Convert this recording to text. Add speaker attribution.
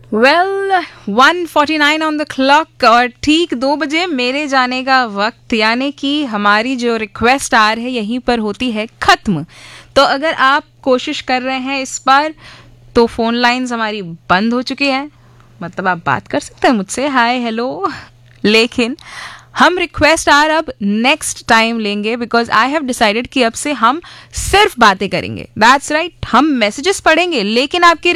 Speaker 1: Well 1:49 on the clock और ठीक 2 बजे मेरे जाने का वक्त, यानी कि हमारी जो रिक्वेस्ट आर है यहीं पर होती है ख़त्म। तो अगर आप कोशिश कर रहे हैं इस बार तो फ़ोन लाइंस हमारी बंद हो चुकी हैं, मतलब आप बात कर सकते हैं मुझसे, हाय हेलो, लेकिन हम रिक्वेस्ट आर अब नेक्स्ट टाइम लेंगे बिकॉज आई हैव डिसाइडेड कि अब से हम सिर्फ बातें करेंगे। दैट्स राइट, हम मैसेजेस पढ़ेंगे लेकिन आपकी